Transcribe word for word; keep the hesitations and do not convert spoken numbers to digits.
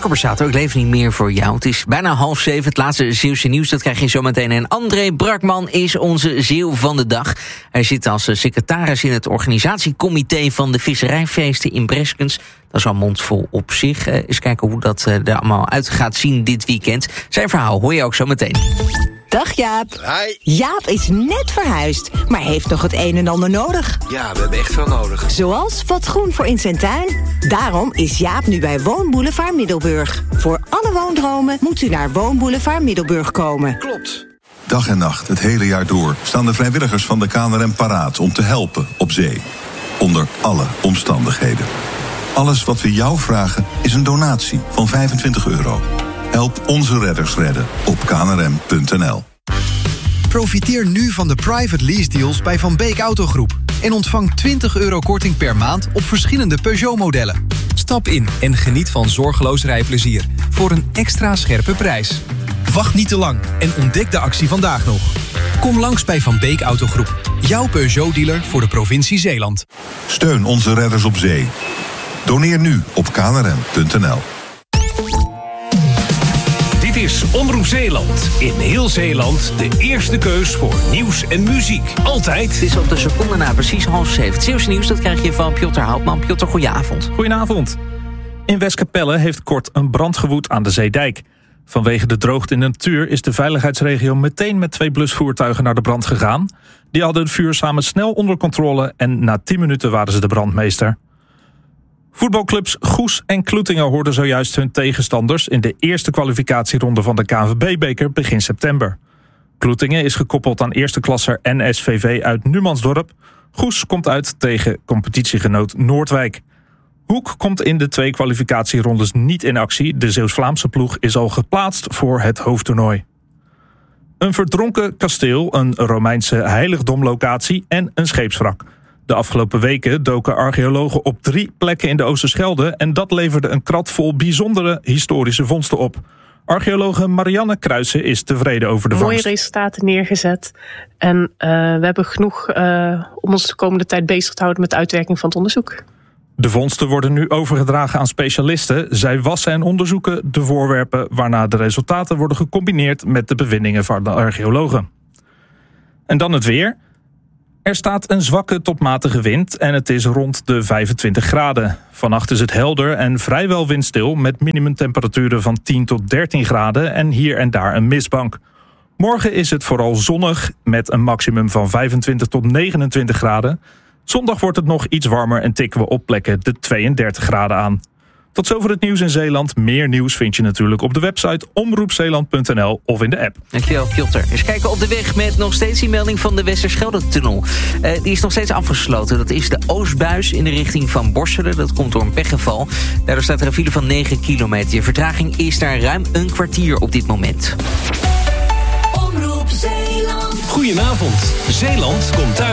Borsato, ik leef niet meer voor jou. Het is bijna half zeven, het laatste Zeeuwse nieuws, dat krijg je zometeen. En André Brakman is onze Zeeuw van de dag. Hij zit als secretaris in het organisatiecomité van de visserijfeesten in Breskens. Dat is al mondvol op zich. Uh, eens kijken hoe dat uh, er allemaal uit gaat zien dit weekend. Zijn verhaal hoor je ook zo meteen. Dag Jaap. Hi. Jaap is net verhuisd, maar heeft nog het een en ander nodig. Ja, we hebben echt veel nodig. Zoals wat groen voor in zijn tuin. Daarom is Jaap nu bij Woonboulevard Middelburg. Voor alle woondromen moet u naar Woonboulevard Middelburg komen. Klopt. Dag en nacht, het hele jaar door, staan de vrijwilligers van de K N R M paraat om te helpen op zee. Onder alle omstandigheden. Alles wat we jou vragen is een donatie van vijfentwintig euro. Help onze redders redden op k n r m punt n l. Profiteer nu van de private lease deals bij Van Beek Autogroep. En ontvang twintig euro korting per maand op verschillende Peugeot-modellen. Stap in en geniet van zorgeloos rijplezier voor een extra scherpe prijs. Wacht niet te lang en ontdek de actie vandaag nog. Kom langs bij Van Beek Autogroep. Jouw Peugeot-dealer voor de provincie Zeeland. Steun onze redders op zee. Doneer nu op k n r m punt n l. Dit is Omroep Zeeland. In heel Zeeland de eerste keus voor nieuws en muziek. Altijd. Het is op de seconde na precies half zeven. Het Zeeuwse nieuws, dat krijg je van Piotr Houtman. Piotr, goedenavond. Goedenavond. In Westkapelle heeft kort een brand gewoed aan de Zeedijk. Vanwege de droogte in de natuur is de veiligheidsregio meteen met twee blusvoertuigen naar de brand gegaan. Die hadden het vuur samen snel onder controle en na tien minuten waren ze de brandmeester. Voetbalclubs Goes en Kloetingen hoorden zojuist hun tegenstanders in de eerste kwalificatieronde van de K N V B-beker begin september. Kloetingen is gekoppeld aan eerste klasser N S V V uit Numansdorp. Goes komt uit tegen competitiegenoot Noordwijk. Hoek komt in de twee kwalificatierondes niet in actie. De Zeeuws-Vlaamse ploeg is al geplaatst voor het hoofdtoernooi. Een verdronken kasteel, een Romeinse heiligdomlocatie en een scheepswrak. De afgelopen weken doken archeologen op drie plekken in de Oosterschelde en dat leverde een krat vol bijzondere historische vondsten op. Archeologe Marianne Kruijsen is tevreden over de vondst. Mooie resultaten neergezet. En uh, we hebben genoeg uh, om ons de komende tijd bezig te houden met de uitwerking van het onderzoek. De vondsten worden nu overgedragen aan specialisten. Zij wassen en onderzoeken de voorwerpen, waarna de resultaten worden gecombineerd met de bevindingen van de archeologen. En dan het weer. Er staat een zwakke tot matige wind en het is rond de vijfentwintig graden. Vannacht is het helder en vrijwel windstil met minimumtemperaturen van tien tot dertien graden en hier en daar een mistbank. Morgen is het vooral zonnig met een maximum van vijfentwintig tot negenentwintig graden. Zondag wordt het nog iets warmer en tikken we op plekken de tweeëndertig graden aan. Tot zover het nieuws in Zeeland. Meer nieuws vind je natuurlijk op de website omroep zeeland punt n l of in de app. Dankjewel, Piotr. Eens kijken op de weg met nog steeds die melding van de Westerschelde-tunnel. Uh, die is nog steeds afgesloten. Dat is de Oostbuis in de richting van Borselen. Dat komt door een pechgeval. Daardoor staat er een file van negen kilometer. Je vertraging is daar ruim een kwartier op dit moment. Goedenavond. Zeeland komt uit.